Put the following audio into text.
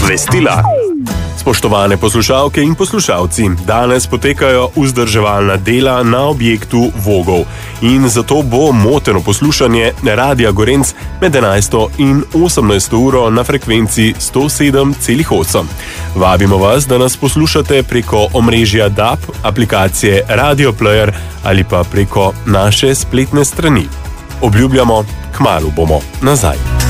Obvestila. Spoštovane poslušalke in poslušalci, danes potekajo vzdrževalna dela na objektu Vogov in zato bo moteno poslušanje Radia Gorenc med 11. in 18. uro na frekvenci 107,8. Vabimo vas, da nas poslušate preko omrežja DAB, aplikacije Radio Player ali pa preko naše spletne strani. Obljubljamo, kmalu bomo nazaj.